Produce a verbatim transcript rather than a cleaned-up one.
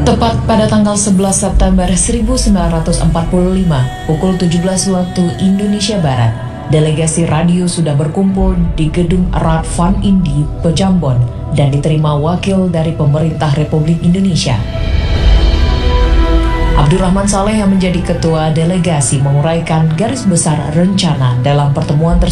Tepat pada tanggal sebelas September seribu sembilan ratus empat puluh lima, pukul tujuh belas waktu Indonesia Barat, delegasi radio sudah berkumpul di gedung Rat Van Indi, Pejambon, dan diterima wakil dari pemerintah Republik Indonesia. Abdurrahman Saleh yang menjadi ketua delegasi menguraikan garis besar rencana dalam pertemuan tersebut.